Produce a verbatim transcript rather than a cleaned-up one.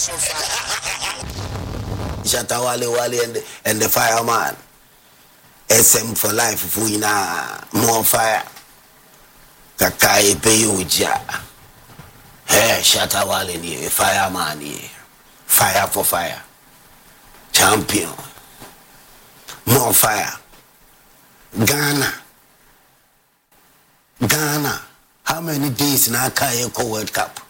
Shatta Wale Wale and the, and the fireman. S M for life, Fuina, more fire. Kakai Peyuja. Hey, Shatta Wale, ni fireman, ni fire for fire. Champion. More fire. Ghana. Ghana. How many days in Akayeko World Cup?